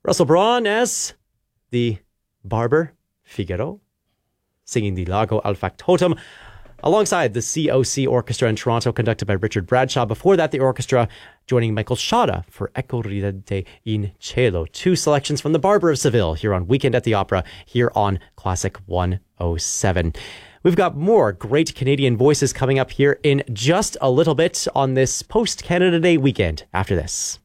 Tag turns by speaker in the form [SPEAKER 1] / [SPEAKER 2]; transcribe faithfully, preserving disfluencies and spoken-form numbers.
[SPEAKER 1] Russell Braun as the barber Figaro, singing the Lago al Factotum, alongside the C O C Orchestra in Toronto, conducted by Richard Bradshaw. Before that, the orchestra joining Michael Sciarra for Ecco Ridente in Cielo. Two selections from The Barber of Seville here on Weekend at the Opera, here on Classic one oh seven. We've got more great Canadian voices coming up here in just a little bit on this post-Canada Day weekend after this.